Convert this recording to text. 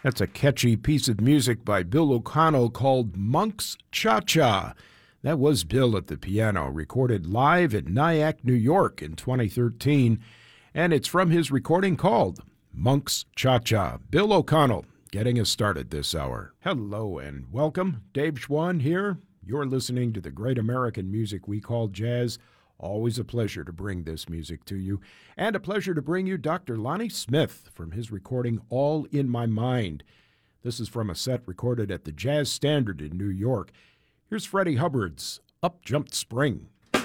That's a catchy piece of music by Bill O'Connell called Monk's Cha-Cha. That was Bill at the piano, recorded live in Nyack, New York in 2013, and it's from his recording called Monk's Cha-Cha. Bill O'Connell getting us started this hour. Hello and welcome. Dave Schwann here. You're listening to the great American music we call jazz. Always a pleasure to bring this music to you, and a pleasure to bring you Dr. Lonnie Smith from his recording All in My Mind. This is from a set recorded at the Jazz Standard in New York. Here's Freddie Hubbard's Up Jumped Spring.